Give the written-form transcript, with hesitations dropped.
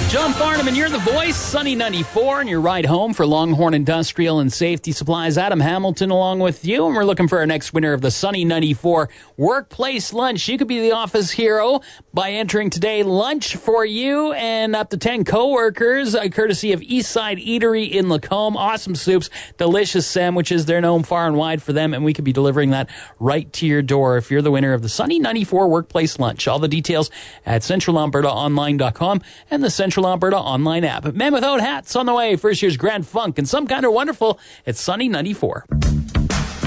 John Farnham, and you're the voice, Sunny 94, and your ride home for Longhorn Industrial and Safety Supplies. Adam Hamilton along with you, and we're looking for our next winner of the Sunny 94 Workplace Lunch. You could be the office hero by entering today. Lunch for you and up to 10 coworkers, courtesy of Eastside Eatery in Lacombe. Awesome soups, delicious sandwiches. They're known far and wide for them, and we could be delivering that right to your door if you're the winner of the Sunny 94 Workplace Lunch. All the details at centralalbertaonline.com and the Central Alberta online app. Men Without Hats on the way. First year's Grand Funk and Some Kind of Wonderful. It's Sunny 94.